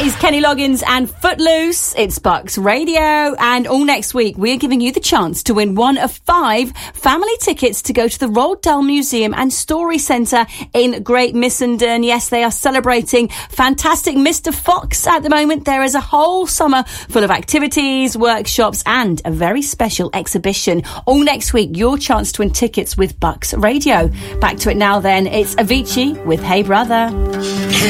is Kenny Loggins and Footloose. It's Bucks Radio. And all next week, we're giving you the chance to win one of 5 family tickets to go to the Roald Dahl Museum and Story Centre in Great Missenden. Yes, they are celebrating Fantastic Mr. Fox at the moment. There is a whole summer full of activities, workshops, and a very special exhibition. All next week, your chance to win tickets with Bucks Radio. Back to it now then. It's Avicii with Hey Brother.